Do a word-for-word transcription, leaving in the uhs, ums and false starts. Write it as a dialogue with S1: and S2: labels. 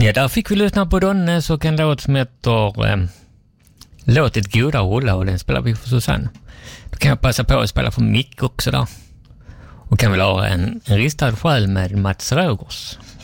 S1: Ja, där fick vi lyssna på Donnes och en låt som heter eh, Låtit goda rulla, och den spelar vi för Susanne. Då kan jag passa på att spela för Mick också där. Och kan väl ha en, en ristad själ med Mats Rogers.